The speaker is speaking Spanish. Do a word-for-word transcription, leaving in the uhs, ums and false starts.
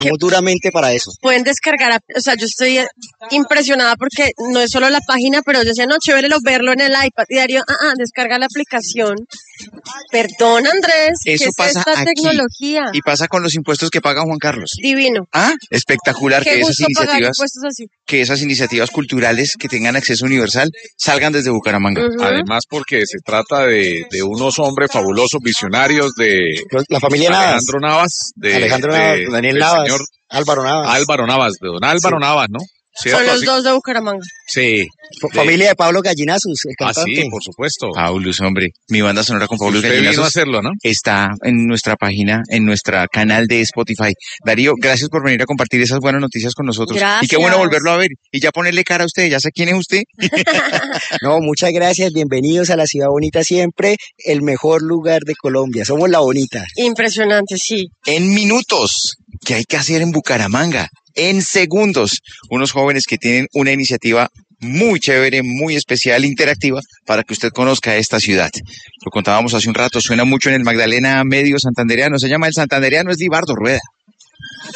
Muy duramente para eso. Pueden descargar, o sea, yo estoy impresionada porque no es solo la página, pero yo decía, no, chévere lo verlo en el iPad diario, ah, ah, descarga la aplicación. Perdón, Andrés, eso ¿qué es pasa esta aquí, tecnología? Y pasa con los impuestos que paga Juan Carlos. Divino. Ah, espectacular. Qué que esas gusto pagar iniciativas, impuestos así. que esas iniciativas culturales que tengan acceso universal salgan desde Bucaramanga. Uh-huh. Además, porque se trata de, de unos hombres fabulosos, visionarios de La familia Navas. Alejandro Navas, de Alejandro de- Navas, Daniel del Navas, señor Álvaro Navas. Álvaro Navas, de don Álvaro Sí. Navas, ¿no? ¿Cierto? Son los Así- dos de Bucaramanga. Sí. F- de- Familia de Pablo Gallinazos, el Ah, cantante. sí, por supuesto. Paulus, hombre, mi banda sonora con Paulus Usted vino a Gallinazos hacerlo, ¿no? está en nuestra página, en nuestra canal de Spotify. Darío, gracias por venir a compartir esas buenas noticias con nosotros. Gracias. Y qué bueno volverlo a ver y ya ponerle cara a usted, ya sé quién es usted. No, muchas gracias, bienvenidos a la Ciudad Bonita siempre, el mejor lugar de Colombia. Somos la bonita. Impresionante, sí. En minutos, ¿qué hay que hacer en Bucaramanga? En segundos, unos jóvenes que tienen una iniciativa muy chévere, muy especial, interactiva, para que usted conozca esta ciudad. Lo contábamos hace un rato, suena mucho en el Magdalena Medio Santandereano, se llama el Santandereano, es Libardo Rueda.